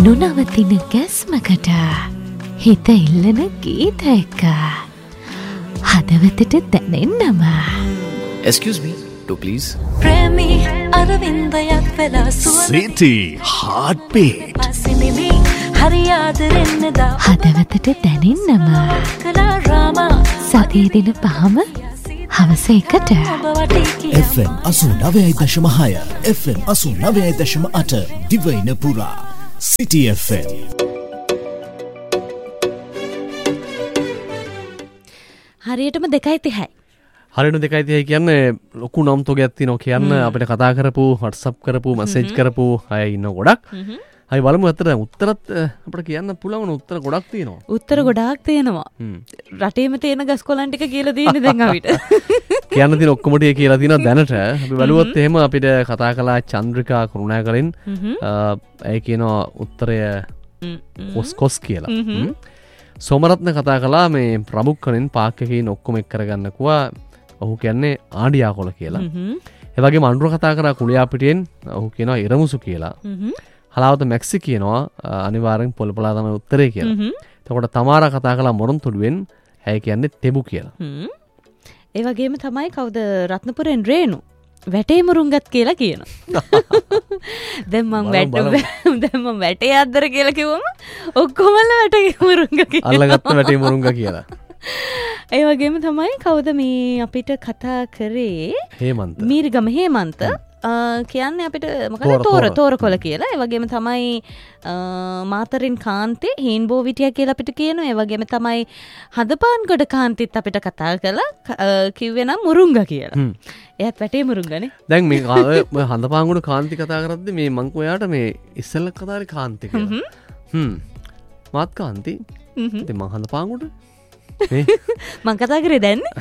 නොනවතින ගැස්මකට හිත ඉල්ලන ගීත එක හදවතට දැනෙන්නම. Excuse me, to please. ප්‍රේමී අරවින්දයක් වෙලා City Heartbeat. හරියාදරෙන්නදා හදවතට දැනෙන්නම. කලා රාමා සතිය දින පහම හවස එකට FM 89.6 FM 89.8 දිවයින පුරා City FM. හරියටම 2:30යි. හරියට 2:30යි කියන්නේ ලොකු නම් තෝගයක් තියෙනවා කියන්න අපිට කතා කරපු WhatsApp කරපු මැසේජ් කරපු අය ඉන්න ගොඩක්. හරි බලමු අතට උත්තරත් අපිට කියන්න පුළුවන් උත්තර ගොඩක් තියෙනවා. උත්තර ගොඩාක් තියෙනවා. රටේම තියෙන ගස් කොළන් ටික කියලා තියෙන්නේ දැන් අපිට. කියන්න තියෙන ඔක්කොම ටික කියලා තියෙනවා දැනට. අපි බලුවොත් එහෙම අපිට කතා කළා චන්ද්‍රිකා කරුණාකරින් ඒ කියනවා උත්තරය කොස් කියලා. සෝමරත්න කතා කළා මේ ප්‍රමුඛකෙන් පාක් එකේ ඉන්න ඔක්කොම එක් කරගන්න කිව්වා. ඔහු කියන්නේ ආඩියාකොළ කියලා. ඒ වගේම අනුර කතා කරා කුලියාපිටියෙන් ඔහු කියනවා ඉරමුසු කියලා. හලාවත මැක්සි කියනවා අනිවාර්යෙන් පොල්පලා තමයි උත්තරේ කියලා. එතකොට තමාරා කතා කළා මොරොන්තුඩුවෙන් ඇයි කියන්නේ තෙබු කියලා. ඒ වගේම තමයි කවුද රත්නපුරෙන් රේණු වැටේ මුරුංගත් කියලා කියනවා. දැන් මම වැටේ අද්දර කියලා කිව්වම ඔක්කොමල වැටේ මුරුංග කියලා. අල්ලගත්ත වැටේ මුරුංග කියලා. ඒ වගේම තමයි කවුද මේ අපිට කතා කරේ හේමන්ත. මීරිගම හේමන්ත කියන්නේ අපිට මොකද තෝරකොළ කියලා. ඒ වගේම තමයි මාතරින් කාන්තේ හේන්බෝ විටිය කියලා අපිට කියනවා. ඒ වගේම තමයි හදපාන්ගොඩ කාන්තිත් අපිට කතා කළා කිව්වේ නම් මුරුංග කියලා. එයාත් වැටේ මුරුංගනේ. දැන් මේ හදපාන්ගොඩ කාන්ති කතා කරද්දි මේ මං ඔයාට මේ ඉස්සෙල්ලා කතාවේ කාන්ති කියලා. මාත් කාන්ති. ඉතින් මං හදපාන්ගොඩ මං කතා කරේ දැන්නේ.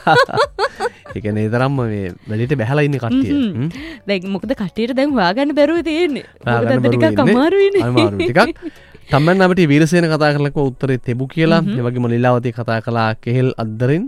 ඒ කියන්නේ තරම්ම මේ වැඩිට බැහැලා ඉන්නේ කට්ටිය. දැන් මොකද කට්ටියට දැන් හොයාගන්න බැරුව තියෙන්නේ. මොකද අද ටිකක් අමාරුයිනේ. අමාරු ටිකක්. තමන් අපිට වීරසේන කතා කරලා උත්තරේ තෙබු කියලා. ඒ වගේම ලීලාවතී කතා කළා කෙහෙල් අද්දරින්.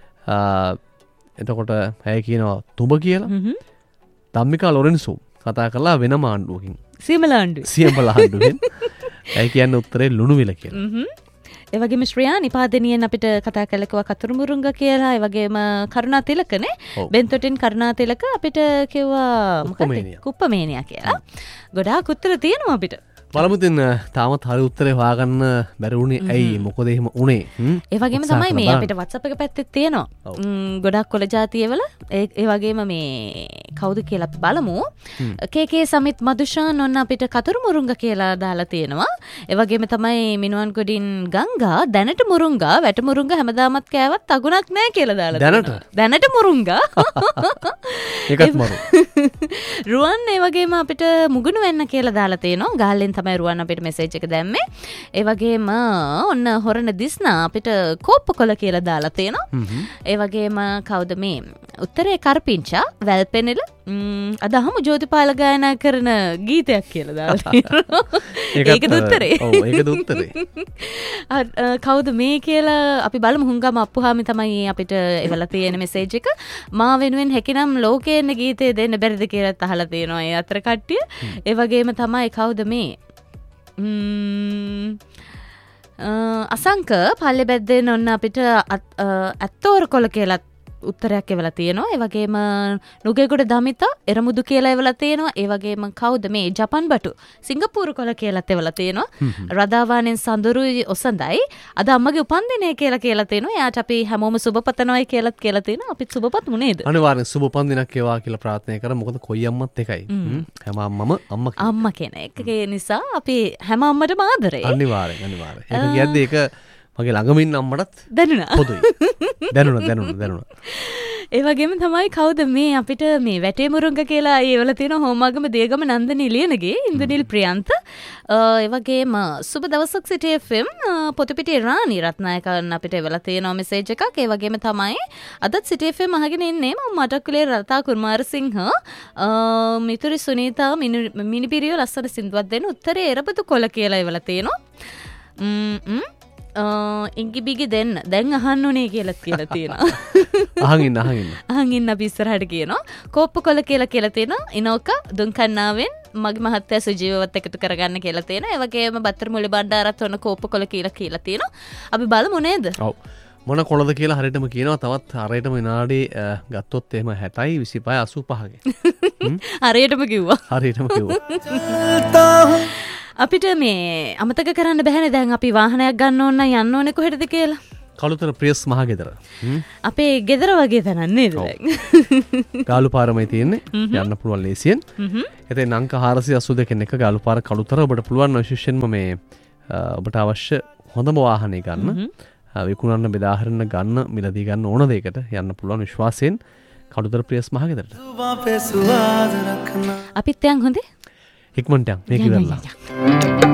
එතකොට ඇය කියනවා තුඹ කියලා. ධම්මිකා ලොරෙන්සෝ කතා කළා වෙනම ආණ්ඩුවකින්. සියඹලා ආණ්ඩුවෙන්. ඇය කියන්නේ උත්තරේ ලුණුවිල කියලා. ඒ වගේම ශ්‍රියා නිපාදනියෙන් අපිට කතා කළකවා කතුරු මුරුංග කියලා. ඒ වගේම කරුණා තිලකනේ බෙන්තොටින් කරුණා තිලක අපිට කිව්වා මොකක්ද කුප්පමේනියා කියලා. ගොඩාක් උත්තර තියෙනවා අපිට. බලමුතින් තාමත් හරි උත්තරේ හොයාගන්න බැරි වුණේ ඇයි මොකද එහෙම උනේ? ඒ වගේම තමයි මේ අපිට WhatsApp එක පැත්තේ තියෙනවා. ගොඩක් කොළ ජාතියවල ඒ වගේම මේ කවුද කියලා අපි බලමු. කේ සමිත් මදුෂාන් ඔන්න අපිට කතුරු මුරුංග කියලා දාලා තියෙනවා. ඒ වගේම තමයි මිනුවන් ගොඩින් ගංගා දැනට මුරුංගා වැට මුරුංග හැමදාමත් කෑවත් අගුණක් නැහැ කියලා දාලා තියෙනවා. දැනට මුරුංගා. ඒකත් මරු. රුවන් ඒ වගේම අපිට මුගුණු වෙන්න කියලා දාලා තියෙනවා. ගාල්ලෙන් තමයි රුවන් අපිට මෙසේජ් එක දැම්මේ. ඒ වගේම ඔන්න හොරණ දිස්නා අපිට කෝප්පකොළ කියලා දාලා තියෙනවා. ඒ වගේම කවුද මේ උත්තරේ කරපිංචා වැල්පෙනෙල අද අහමු ජෝතිපාල ගායනා කරන ගීතයක් කියලා දාලා තියෙනවා. ඒකද උත්තරේ. ඔව් ඒකද උත්තරේ. කවුද මේ කියලා අපි බලමු. හුංගම අප්පුහාමි තමයි අපිට එවලා තියෙන මෙසේජ් එක. මා වෙනුවෙන් හැකිනම් ලෝකේන්න ගීතේ දෙන්න බැරිද කියලා අහලා තියෙනවා ඒ අතර කට්ටිය. ඒ වගේම තමයි කවුද මේ අසංක පල්ලෙ බැද්දෙන් ඔන්න අපිට ඇත්තෝර කොළ කියලා උත්තරයක් එවලා තියෙනවා. ඒ වගේම නුගේගොඩ දමිතා එරමුදු කියලා එවලා තියෙනවා. ඒ වගේම කවුද මේ ජපන් බටු සිංගප්පූරු කොළ කියලාත් එවලා තියෙනවා. රදාවානෙන් සඳරුයි ඔසඳයි අද අම්මගේ උපන්දිනය කියලා තියෙනවා. එයාට අපි හැමෝම සුබ පතනවායි කියලාත් කියලා තියෙනවා. අපිත් සුබ පතමු නේද? අනිවාර්යෙන් සුබ උපන්දිනයක් වේවා කියලා ප්‍රාර්ථනා කරමු. මොකද කොයි අම්මත් එකයි. හැම අම්මම අම්මා කෙනෙක්. ඒ නිසා අපි හැම අම්මටම ආදරේ. අනිවාර්යෙන්. ඒක කියද්දි ඒක මගේ ළඟම ඉන්න අම්මටත් පොදුයි. දැනුණා. ඒ වගේම තමයි කවුද මේ අපිට මේ වැටේ මුරුංග කියලා ඒවල තියෙන හෝමාගම දේගම නන්දනී ලියනගේ ඉන්දුනිල් ප්‍රියන්ත. ඒ වගේම සුබ දවසක් City FM පොතුපිටියේ රාණි රත්නායකන් අපිට එවලා තියෙනවා මෙසේජ් එකක්. ඒ වගේම තමයි අදත් City FM අහගෙන ඉන්නේ මම මටක්කුලේ රතා කුමාරසිංහ මිතුරි සුනීතා මිනිපිරියෝ ලස්සන සින්දුවක් දෙන්න උත්තරේ එරබදු කොළ කියලා එවලා තියෙනවා. ඉංගිබිගි දෙන්න දැන් අහන්න උනේ කියලා තියෙනවා. අහන් ඉන්න අපි ඉස්සරහට කියනවා. කෝප්ප කොළ කියලා තියෙනවා. ඉනෝක දුන්කන්නාවෙන් මගේ මහත්තයා සුජීවවත් එකතු කරගන්න කියලා තියෙනවා. ඒ වගේම බත්තර මුලි බණ්ඩාරත් ඔන්න කෝපකොළ කියලා තියෙනවා. අපි බලමු නේද? ඔව්. මොන කොළද කියලා හරියටම කියනවා. තවත් හරියටම විනාඩි ගත්තොත් එහෙම 60යි 25යි 85ගේ. හරියටම කිව්වා. හරියටම කිව්වා. අපිට මේ අමතක කරන්න බැහැනේ දැන් අපි වාහනයක් ගන්න ඕන නම් යන්න ඕනේ කොහෙටද කියලා. කළුතර ප්‍රියස් මහගෙදර. අපේ ගෙදර වගේ තැනක් නේද දැන්? ගාලු පාරමයි තියෙන්නේ. යන්න පුළුවන් ලේසියෙන්. එතෙන් අංක 482 එක ගාලු පාර කළුතර ඔබට පුළුවන් විශේෂයෙන්ම මේ ඔබට අවශ්‍ය හොඳම වාහනේ ගන්න. විකුණන්න බෙදාහරන්න ගන්න මිලදී ගන්න ඕන දෙයකට යන්න පුළුවන් විශ්වාසයෙන් කළුතර ප්‍රියස් මහගෙදරට. අපිත් යන් හොඳේ? ඉක්මනට යන් මේක ඉවරලා.